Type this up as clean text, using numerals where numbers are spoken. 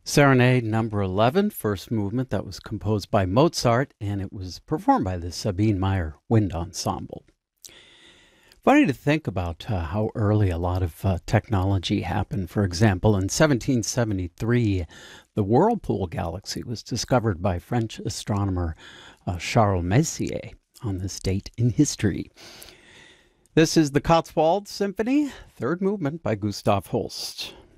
Serenade number 11, first movement that was composed by Mozart, and it was performed by the Sabine Meyer Wind Ensemble. Funny to think about how early a lot of technology happened. For example, in 1773, the Whirlpool galaxy was discovered by French astronomer Charles Messier on this date in history. This is the Cotswold Symphony, third movement by Gustav Holst.